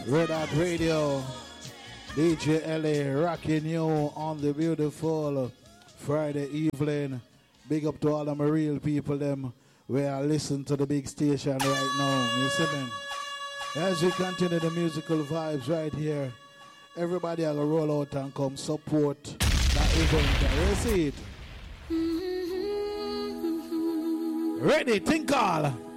Red Hot Radio, DJ LA rocking you on the beautiful Friday evening. Big up to all of my real people them where I listen to the big station right now. You see me? As we continue the musical vibes right here, everybody will roll out and come support that event. You see it? Ready, think all.